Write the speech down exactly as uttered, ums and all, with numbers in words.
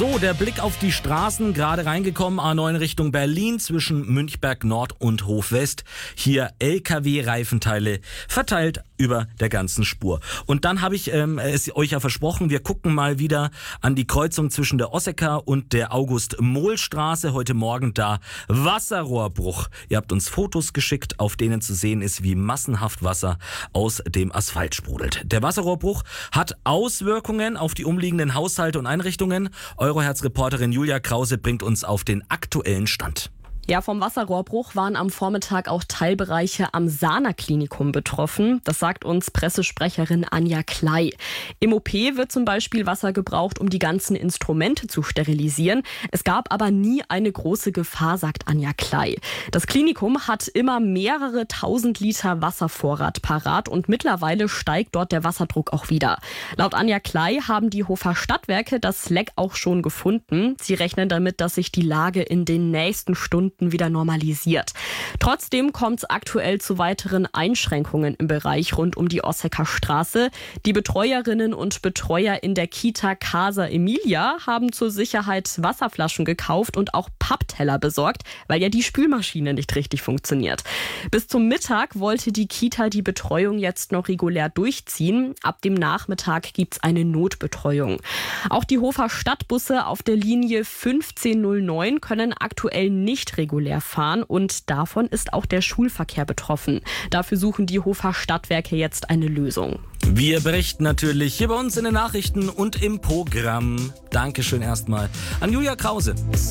So, der Blick auf die Straßen, gerade reingekommen, A neun Richtung Berlin zwischen Münchberg Nord und Hof West. Hier L K W-Reifenteile verteilt über der ganzen Spur. Und dann habe ich ähm, es euch ja versprochen, wir gucken mal wieder an die Kreuzung zwischen der Ossecker und der August-Mohl-Straße. Heute Morgen da Wasserrohrbruch. Ihr habt uns Fotos geschickt, auf denen zu sehen ist, wie massenhaft Wasser aus dem Asphalt sprudelt. Der Wasserrohrbruch hat Auswirkungen auf die umliegenden Haushalte und Einrichtungen. Euroherz-Reporterin Julia Krause bringt uns auf den aktuellen Stand. Ja, vom Wasserrohrbruch waren am Vormittag auch Teilbereiche am Sana-Klinikum betroffen. Das sagt uns Pressesprecherin Anja Klei. Im O P wird zum Beispiel Wasser gebraucht, um die ganzen Instrumente zu sterilisieren. Es gab aber nie eine große Gefahr, sagt Anja Klei. Das Klinikum hat immer mehrere tausend Liter Wasservorrat parat und mittlerweile steigt dort der Wasserdruck auch wieder. Laut Anja Klei haben die Hofer Stadtwerke das Leck auch schon gefunden. Sie rechnen damit, dass sich die Lage in den nächsten Stunden wieder normalisiert. Trotzdem kommt es aktuell zu weiteren Einschränkungen im Bereich rund um die Ossecker Straße. Die Betreuerinnen und Betreuer in der Kita Casa Emilia haben zur Sicherheit Wasserflaschen gekauft und auch Pappteller besorgt, weil ja die Spülmaschine nicht richtig funktioniert. Bis zum Mittag wollte die Kita die Betreuung jetzt noch regulär durchziehen. Ab dem Nachmittag gibt es eine Notbetreuung. Auch die Hofer Stadtbusse auf der Linie fünfzehn null neun können aktuell nicht regulär fahren und davon ist auch der Schulverkehr betroffen. Dafür suchen die Hofer Stadtwerke jetzt eine Lösung. Wir berichten natürlich hier bei uns in den Nachrichten und im Programm. Dankeschön erstmal an Julia Krause.